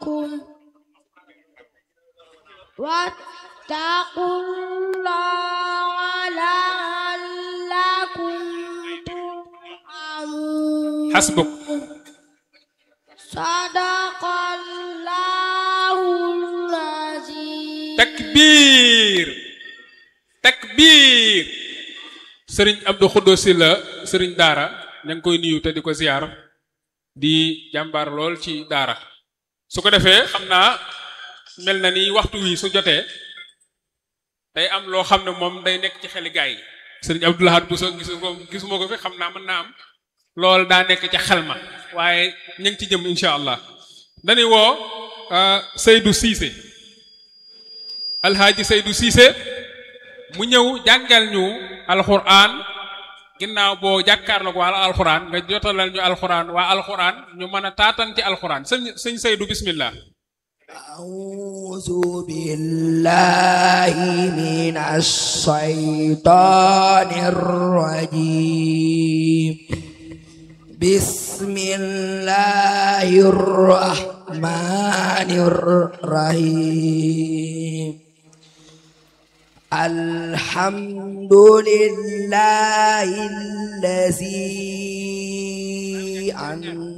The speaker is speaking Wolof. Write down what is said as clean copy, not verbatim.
واتقوا الله لعلكم ترحمون حسبك صدق الله العظيم takbir takbir Serigne Abdou Khoudoss la Serigne Daara ña ngi koy nuyu te di ko ziar di jàmbaar lool ci daara su ko defee xam naa mel na ni waxtu wi su jotee day am loo xam ne moom day nekk ci xeli gaay yi Serigne Abdou Lahad bu soo gisuma ko fi xam naa mën naa am loolu daa nekk ca xel ma waaye ñu ngi ci jëm incha allah dañuy woo Seydou Cissé Alhaaji Seydou Cissé mu ñëw jàngal ñu alxuraan ginnaaw boo jàkkaarloo ko waa alxuraan nga jotalal ñu alxuraan waa alxuraan ñu mën a taatan ci alxuraan sëñ Seydou bismillah أعوذ بالله من الشيطان الرجيم بسم الله الرحمن الرحيم الحمد لله الذي